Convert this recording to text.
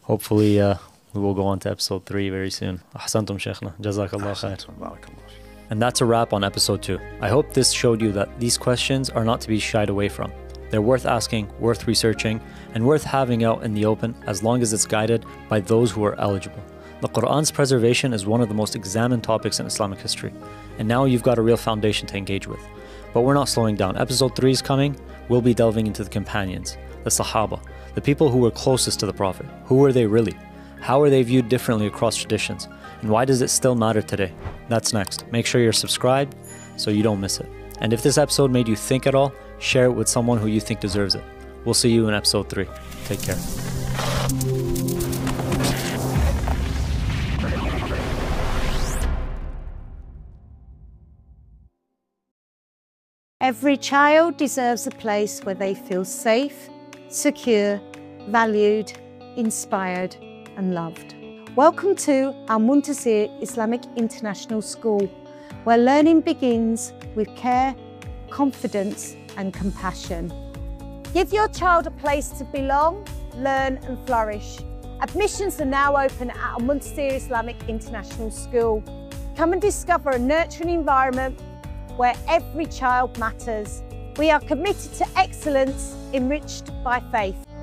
hopefully we will go on to episode 3 very soon. Ahsantum Shaykhna. Jazakallah khair. And that's a wrap on episode 2. I hope this showed you that these questions are not to be shied away from. They're worth asking, worth researching, and worth having out in the open as long as it's guided by those who are eligible. The Qur'an's preservation is one of the most examined topics in Islamic history, and now you've got a real foundation to engage with. But we're not slowing down. Episode 3 is coming. We'll be delving into the companions, the Sahaba, the people who were closest to the Prophet. Who were they really? How are they viewed differently across traditions? And why does it still matter today? That's next. Make sure you're subscribed so you don't miss it. And if this episode made you think at all, share it with someone who you think deserves it. We'll see you in episode 3. Take care. Every child deserves a place where they feel safe, secure, valued, inspired and loved. Welcome to Al Muntasir Islamic International School, where learning begins with care, confidence and compassion. Give your child a place to belong, learn and flourish. Admissions are now open at Al Muntasir Islamic International School. Come and discover a nurturing environment where every child matters. We are committed to excellence enriched by faith.